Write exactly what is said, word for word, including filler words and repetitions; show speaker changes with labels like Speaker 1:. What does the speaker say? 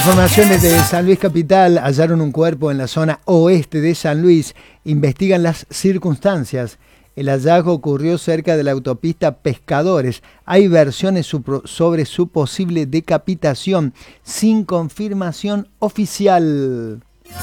Speaker 1: Información desde San Luis Capital. Hallaron un cuerpo en la zona oeste de San Luis. Investigan las circunstancias. El hallazgo ocurrió cerca de la autopista Pescadores. Hay versiones sobre su posible decapitación sin confirmación oficial.